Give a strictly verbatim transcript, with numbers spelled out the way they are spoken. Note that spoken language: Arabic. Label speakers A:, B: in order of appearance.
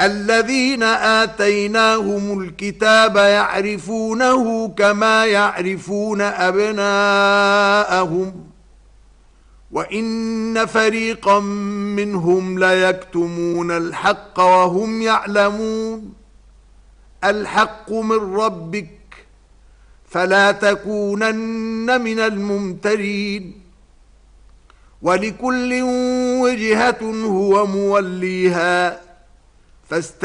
A: الذين آتيناهم الكتاب يعرفونه كما يعرفون أبناءهم وإن فريقا منهم ليكتمون الحق وهم يعلمون. الحق من ربك فلا تكونن من الممترين. ولكل وجهة هو موليها فاست